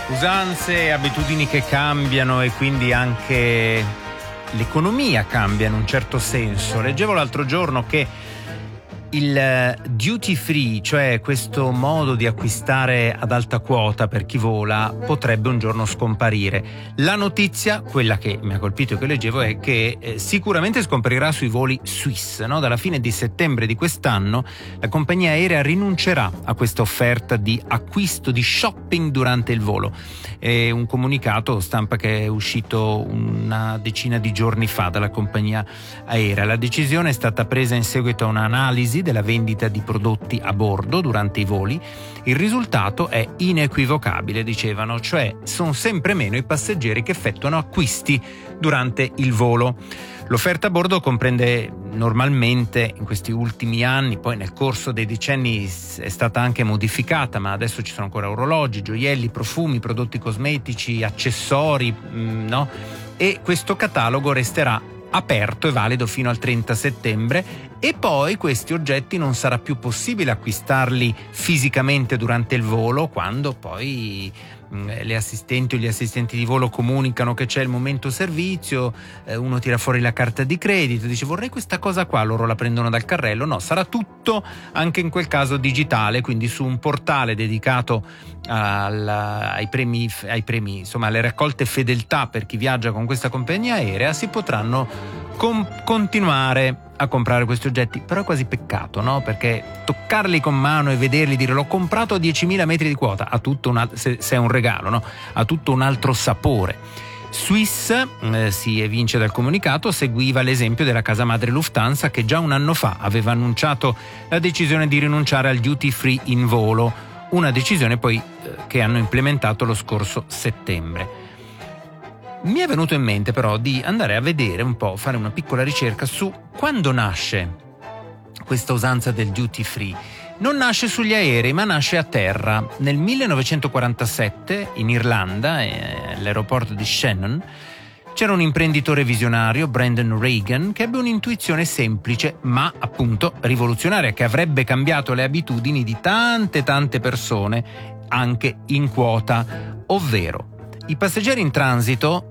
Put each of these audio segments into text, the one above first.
Usanze, abitudini che cambiano e quindi anche l'economia cambia in un certo senso. Leggevo l'altro giorno che il duty free, cioè questo modo di acquistare ad alta quota per chi vola, potrebbe un giorno scomparire. La notizia, quella che mi ha colpito e che leggevo, è che sicuramente scomparirà sui voli Swiss, no? Dalla fine di settembre di quest'anno la compagnia aerea rinuncerà a questa offerta di acquisto, di shopping durante il volo. È un comunicato stampa che è uscito una decina di giorni fa dalla compagnia aerea. La decisione è stata presa in seguito a un'analisi della vendita di prodotti a bordo durante i voli. Il risultato è inequivocabile, dicevano, cioè sono sempre meno i passeggeri che effettuano acquisti durante il volo. L'offerta a bordo comprende normalmente, in questi ultimi anni, poi nel corso dei decenni è stata anche modificata, ma adesso ci sono ancora orologi, gioielli, profumi, prodotti cosmetici, accessori, no? E questo catalogo resterà aperto e valido fino al 30 settembre e poi questi oggetti non sarà più possibile acquistarli fisicamente durante il volo, quando poi le assistenti o gli assistenti di volo comunicano che c'è il momento servizio, uno tira fuori la carta di credito, dice vorrei questa cosa qua, loro la prendono dal carrello. No, sarà tutto anche in quel caso digitale, quindi su un portale dedicato ai premi, insomma alle raccolte fedeltà per chi viaggia con questa compagnia aerea si potranno continuare a comprare questi oggetti. Però è quasi peccato, no? Perché toccarli con mano e vederli, dire l'ho comprato a 10.000 metri di quota, ha tutto se è un regalo, no? Ha tutto un altro sapore. Swiss, si evince dal comunicato, seguiva l'esempio della casa madre Lufthansa, che già un anno fa aveva annunciato la decisione di rinunciare al duty free in volo, una decisione poi che hanno implementato lo scorso settembre. Mi è venuto in mente però di andare a vedere un po', fare una piccola ricerca su quando nasce questa usanza del duty free. Non nasce sugli aerei, ma nasce a terra. Nel 1947 in Irlanda, all'aeroporto di Shannon, c'era un imprenditore visionario, Brendan Reagan, che ebbe un'intuizione semplice ma appunto rivoluzionaria, che avrebbe cambiato le abitudini di tante persone anche in quota, ovvero i passeggeri in transito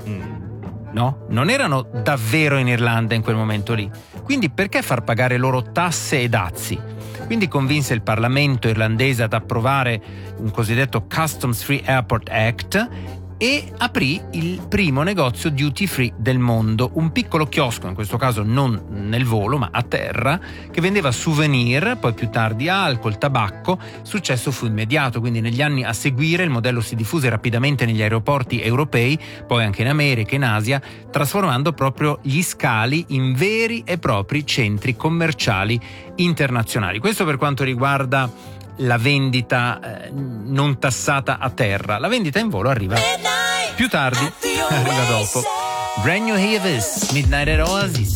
non erano davvero in Irlanda in quel momento lì, quindi perché far pagare loro tasse e dazi? Quindi convinse il Parlamento irlandese ad approvare un cosiddetto Customs Free Airport Act e aprì il primo negozio duty free del mondo, un piccolo chiosco, in questo caso non nel volo ma a terra, che vendeva souvenir, poi più tardi alcol, tabacco. Il successo fu immediato, quindi negli anni a seguire il modello si diffuse rapidamente negli aeroporti europei, poi anche in America e in Asia, trasformando proprio gli scali in veri e propri centri commerciali internazionali. Questo per quanto riguarda la vendita non tassata a terra. La vendita in volo arriva più tardi, arriva dopo. Brand New Havis, Midnight at Oasis.